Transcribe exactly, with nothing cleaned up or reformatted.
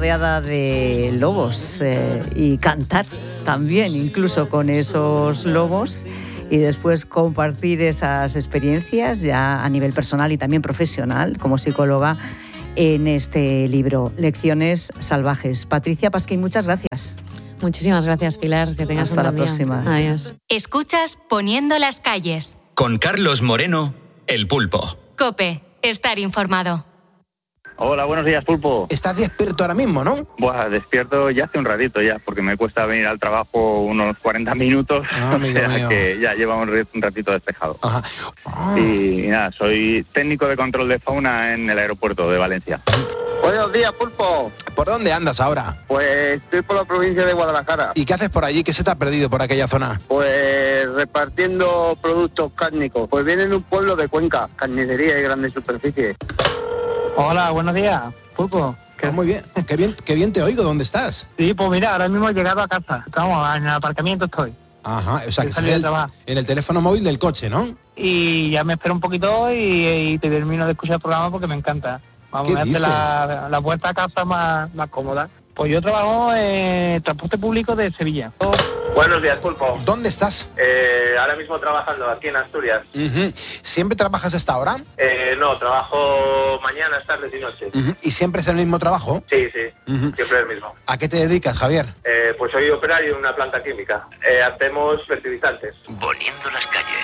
rodeada de lobos eh, y cantar también, incluso con esos lobos, y después compartir esas experiencias ya a nivel personal y también profesional como psicóloga en este libro, Lecciones Salvajes. Patricia Pasquín, muchas gracias. Muchísimas gracias, Pilar. Que tengas Hasta un la buen día. próxima. Adiós. Escuchas Poniendo las calles. Con Carlos Moreno, El Pulpo. COPE, estar informado. Hola, buenos días, Pulpo. Estás despierto ahora mismo, ¿no? Buah, despierto ya hace un ratito ya, porque me cuesta venir al trabajo unos cuarenta minutos, Ah, o sea mío. que ya lleva un, un ratito despejado. Ajá. Ah. Y, y nada, soy técnico de control de fauna en el aeropuerto de Valencia. Buenos días, Pulpo. ¿Por dónde andas ahora? Pues estoy por la provincia de Guadalajara. ¿Y qué haces por allí? ¿Qué se te ha perdido por aquella zona? Pues repartiendo productos cárnicos. Pues viene de un pueblo de Cuenca, carnicería y grandes superficies. Hola, buenos días, Pulpo. Ah, muy bien, qué bien, qué bien te oigo. ¿Dónde estás? Sí, pues mira, ahora mismo he llegado a casa. Estamos en el aparcamiento estoy. Ajá, o sea, He que salido estás de en, trabajar. en el teléfono móvil del coche, ¿no? Y ya me espero un poquito y, y te termino de escuchar el programa porque me encanta. Vamos, ¿Qué me hace dices? la, la vuelta a casa más, más cómoda. Pues yo trabajo en transporte público de Sevilla. Buenos días, Pulpo. ¿Dónde estás? Eh, ahora mismo trabajando aquí en Asturias. Uh-huh. ¿Siempre trabajas a esta hora? Eh, no, trabajo mañanas, tardes y noches. Uh-huh. ¿Y siempre es el mismo trabajo? Sí, sí, Uh-huh. siempre el mismo. ¿A qué te dedicas, Javier? Eh, pues soy operario en una planta química. Eh, hacemos fertilizantes. Poniendo las calles.